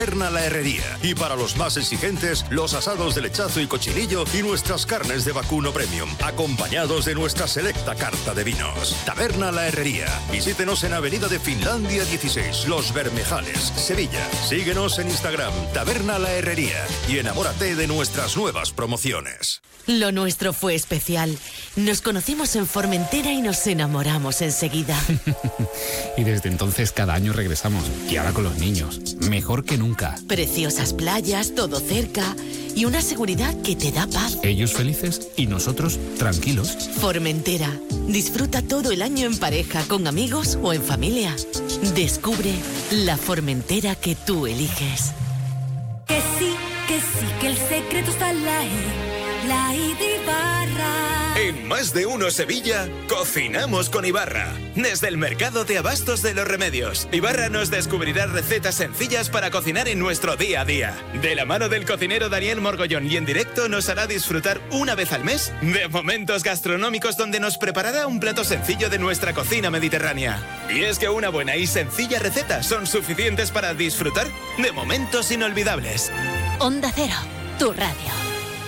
Taberna La Herrería. Y para los más exigentes, los asados de lechazo y cochinillo y nuestras carnes de vacuno premium, acompañados de nuestra selecta carta de vinos. Taberna La Herrería. Visítenos en Avenida de Finlandia 16, Los Bermejales, Sevilla. Síguenos en Instagram, Taberna La Herrería, y enamórate de nuestras nuevas promociones. Lo nuestro fue especial. Nos conocimos en Formentera y nos enamoramos enseguida. Y desde entonces cada año regresamos. Y ahora con los niños. Mejor que nunca. Preciosas playas, todo cerca y una seguridad que te da paz. Ellos felices y nosotros tranquilos. Formentera. Disfruta todo el año en pareja, con amigos o en familia. Descubre la Formentera que tú eliges. Que sí, que el secreto está en la I de Ibarra. En Más de Uno Sevilla, cocinamos con Ibarra. Desde el mercado de abastos de Los Remedios, Ibarra nos descubrirá recetas sencillas para cocinar en nuestro día a día. De la mano del cocinero Daniel Morgollón, y en directo nos hará disfrutar una vez al mes de momentos gastronómicos donde nos preparará un plato sencillo de nuestra cocina mediterránea. Y es que una buena y sencilla receta son suficientes para disfrutar de momentos inolvidables. Onda Cero, tu radio.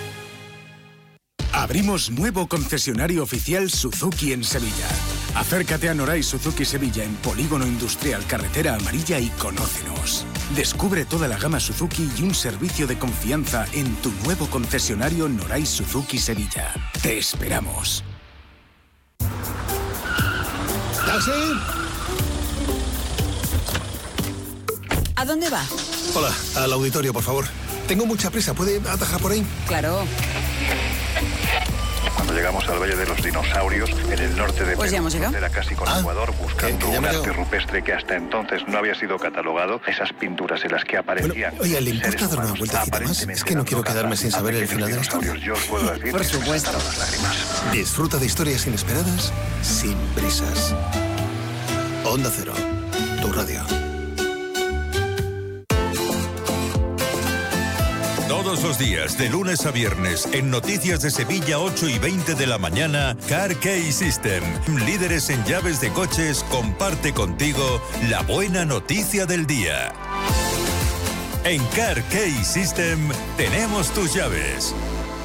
Abrimos nuevo concesionario oficial Suzuki en Sevilla. Acércate a Noray Suzuki Sevilla en Polígono Industrial Carretera Amarilla y conócenos. Descubre toda la gama Suzuki y un servicio de confianza en tu nuevo concesionario Noray Suzuki Sevilla. Te esperamos. ¿Taxi? ¿A dónde va? Hola, al auditorio, por favor. Tengo mucha prisa, ¿puede atajar por ahí? Claro. Cuando llegamos al Valle de los Dinosaurios, en el norte de Pues ya hemos llegado. era casi con Ecuador, buscando que un arte rupestre que hasta entonces no había sido catalogado. Esas pinturas en las que aparecían. Oye, ¿le importa dar una vueltecita más? Es que no quiero quedarme sin saber el final de la historia. Yo os puedo decir Por supuesto. las lágrimas. Disfruta de historias inesperadas sin prisas. Onda Cero, tu radio. Todos los días, de lunes a viernes, en Noticias de Sevilla, 8 y 20 de la mañana, Car Key System. Líderes en llaves de coches, comparte contigo la buena noticia del día. En Car Key System tenemos tus llaves.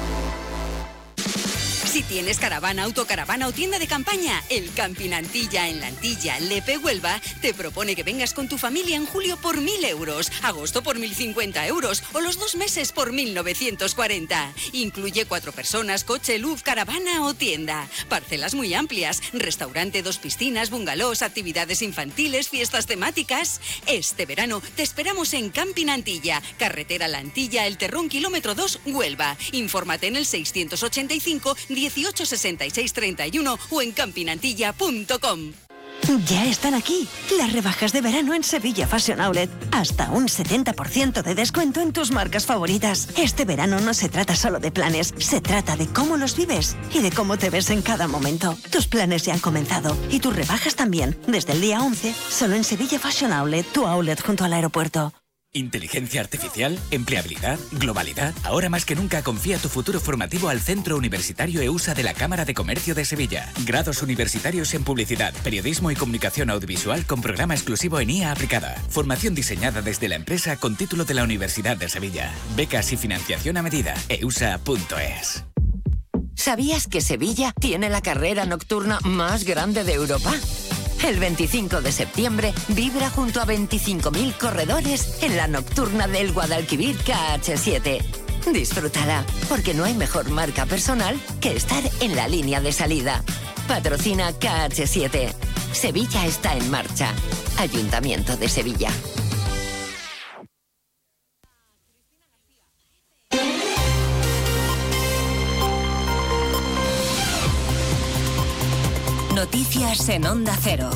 Si tienes caravana, autocaravana o tienda de campaña, el Camping Antilla en la Antilla, Lepe, Huelva, te propone que vengas con tu familia en julio por 1.000 euros, agosto por 1.050 euros o los 2 meses por 1.940. Incluye 4 personas, coche, luz, caravana o tienda. Parcelas muy amplias, restaurante, 2 piscinas, bungalows, actividades infantiles, fiestas temáticas. Este verano te esperamos en Camping Antilla, carretera La Antilla, El Terrón, kilómetro 2, Huelva. Infórmate en el 685 18 66 31 o en campingantilla.com. Ya están aquí las rebajas de verano en Sevilla Fashion Outlet. Hasta un 70% de descuento en tus marcas favoritas. Este verano no se trata solo de planes, se trata de cómo los vives y de cómo te ves en cada momento. Tus planes ya han comenzado y tus rebajas también. Desde el día 11, solo en Sevilla Fashion Outlet, tu outlet junto al aeropuerto. Inteligencia artificial, empleabilidad, globalidad. Ahora más que nunca confía tu futuro formativo al Centro Universitario EUSA de la Cámara de Comercio de Sevilla. Grados universitarios en publicidad, periodismo y comunicación audiovisual con programa exclusivo en IA aplicada. Formación diseñada desde la empresa con título de la Universidad de Sevilla. Becas y financiación a medida. eusa.es. ¿Sabías que Sevilla tiene la carrera nocturna más grande de Europa? El 25 de septiembre vibra junto a 25.000 corredores en la nocturna del Guadalquivir KH7. Disfrútala, porque no hay mejor marca personal que estar en la línea de salida. Patrocina KH7. Sevilla está en marcha. Ayuntamiento de Sevilla. Noticias en Onda Cero.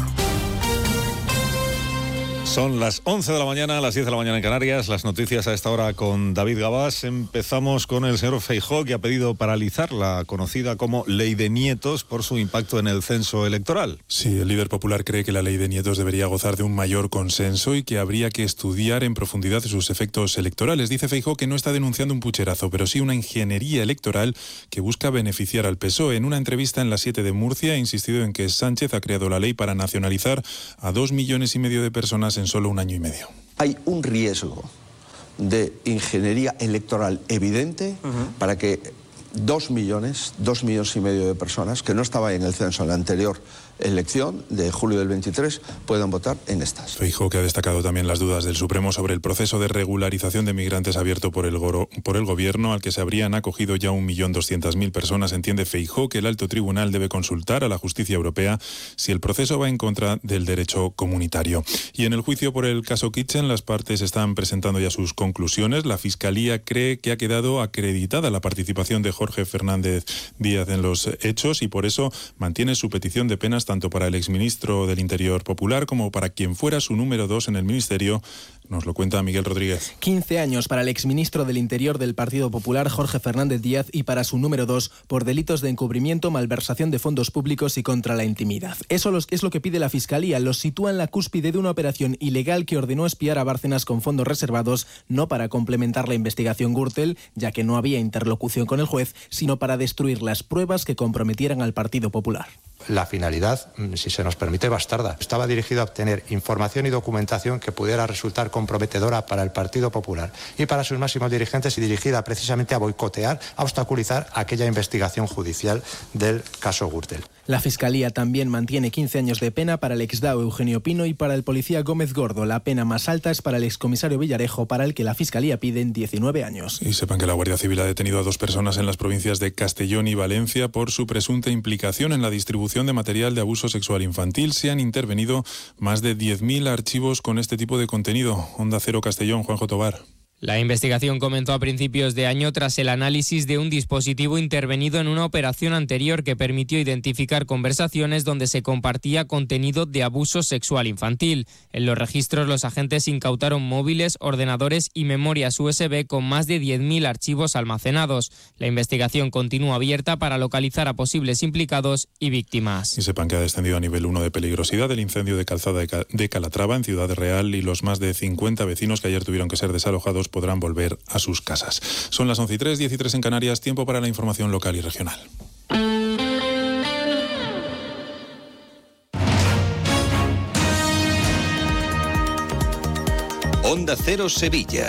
Son las 11 de la mañana, las 10 de la mañana en Canarias. Las noticias a esta hora con David Gabás. Empezamos con el señor Feijóo, que ha pedido paralizar la conocida como Ley de Nietos por su impacto en el censo electoral. Sí, el líder popular cree que la Ley de Nietos debería gozar de un mayor consenso y que habría que estudiar en profundidad sus efectos electorales. Dice Feijóo que no está denunciando un pucherazo, pero sí una ingeniería electoral que busca beneficiar al PSOE. En una entrevista en La 7 de Murcia ha insistido en que Sánchez ha creado la ley para nacionalizar a 2,5 millones de personas en solo un año y medio. Hay un riesgo de ingeniería electoral evidente para que 2 millones y medio de personas que no estaban en el censo en la anterior elección de julio del 23 puedan votar en estas. Feijóo, que ha destacado también las dudas del Supremo sobre el proceso de regularización de migrantes abierto por el Gobierno, al que se habrían acogido ya 1.200.000 personas. Entiende Feijóo que el alto tribunal debe consultar a la justicia europea si el proceso va en contra del derecho comunitario. Y en el juicio por el caso Kitchen, las partes están presentando ya sus conclusiones. La Fiscalía cree que ha quedado acreditada la participación de Jorge Fernández Díaz en los hechos y por eso mantiene su petición de penas tanto para el exministro del Interior Popular como para quien fuera su número 2 en el Ministerio. Nos lo cuenta Miguel Rodríguez. 15 años para el exministro del Interior del Partido Popular, Jorge Fernández Díaz, y para su número 2 por delitos de encubrimiento, malversación de fondos públicos y contra la intimidad. Eso es lo que pide la Fiscalía. Los sitúa en la cúspide de una operación ilegal que ordenó espiar a Bárcenas con fondos reservados, no para complementar la investigación Gürtel, ya que no había interlocución con el juez, sino para destruir las pruebas que comprometieran al Partido Popular. La finalidad, si se nos permite, bastarda. Estaba dirigido a obtener información y documentación que pudiera resultar comprometedora para el Partido Popular y para sus máximos dirigentes y dirigida precisamente a boicotear, a obstaculizar aquella investigación judicial del caso Gürtel. La Fiscalía también mantiene 15 años de pena para el exdao Eugenio Pino y para el policía Gómez Gordo. La pena más alta es para el excomisario Villarejo, para el que la Fiscalía pide 19 años. Y sepan que la Guardia Civil ha detenido a 2 personas en las provincias de Castellón y Valencia por su presunta implicación en la distribución de material de abuso sexual infantil. Se han intervenido más de 10.000 archivos con este tipo de contenido. Onda Cero Castellón, Juanjo Tobar. La investigación comenzó a principios de año tras el análisis de un dispositivo intervenido en una operación anterior que permitió identificar conversaciones donde se compartía contenido de abuso sexual infantil. En los registros, los agentes incautaron móviles, ordenadores y memorias USB con más de 10.000 archivos almacenados. La investigación continúa abierta para localizar a posibles implicados y víctimas. Y sepan que ha descendido a nivel 1 de peligrosidad el incendio de Calzada de Calatrava en Ciudad Real y los más de 50 vecinos que ayer tuvieron que ser desalojados podrán volver a sus casas. Son las 11:03, 10:03 en Canarias, tiempo para la información local y regional. Onda Cero Sevilla.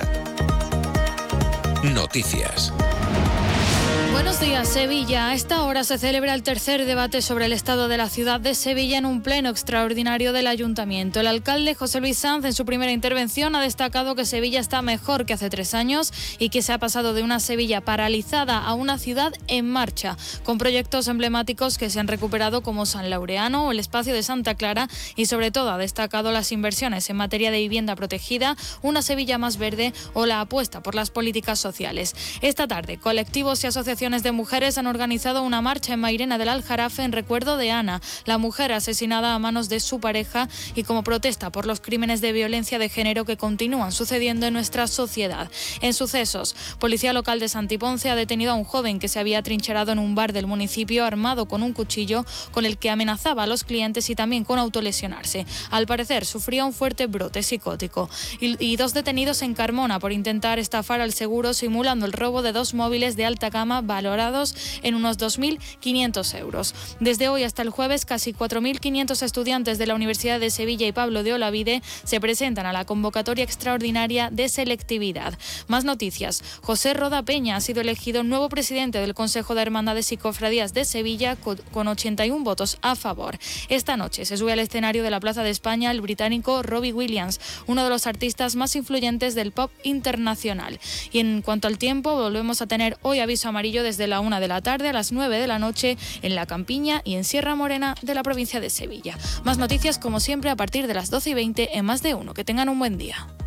Noticias. Buenos días, Sevilla. A esta hora se celebra el tercer debate sobre el estado de la ciudad de Sevilla en un pleno extraordinario del Ayuntamiento. El alcalde José Luis Sanz, en su primera intervención, ha destacado que Sevilla está mejor que hace 3 años y que se ha pasado de una Sevilla paralizada a una ciudad en marcha, con proyectos emblemáticos que se han recuperado como San Laureano o el espacio de Santa Clara y, sobre todo, ha destacado las inversiones en materia de vivienda protegida, una Sevilla más verde o la apuesta por las políticas sociales. Esta tarde, colectivos y asociaciones de mujeres han organizado una marcha en Mairena del Aljarafe en recuerdo de Ana, la mujer asesinada a manos de su pareja, y como protesta por los crímenes de violencia de género que continúan sucediendo en nuestra sociedad. En sucesos, Policía Local de Santiponce ha detenido a un joven que se había atrincherado en un bar del municipio armado con un cuchillo con el que amenazaba a los clientes y también con autolesionarse. Al parecer sufría un fuerte brote psicótico. Y 2 detenidos en Carmona por intentar estafar al seguro simulando el robo de 2 móviles de alta gama valorados en unos 2.500 euros. Desde hoy hasta el jueves, casi 4.500 estudiantes de la Universidad de Sevilla y Pablo de Olavide se presentan a la convocatoria extraordinaria de selectividad. Más noticias. José Roda Peña ha sido elegido nuevo presidente del Consejo de Hermandades y Cofradías de Sevilla con 81 votos a favor. Esta noche se sube al escenario de la Plaza de España el británico Robbie Williams, uno de los artistas más influyentes del pop internacional. Y en cuanto al tiempo, volvemos a tener hoy aviso amarillo desde la 1 de la tarde a las 9 de la noche en La Campiña y en Sierra Morena de la provincia de Sevilla. Más noticias, como siempre, a partir de las 12:20 en Más de Uno. Que tengan un buen día.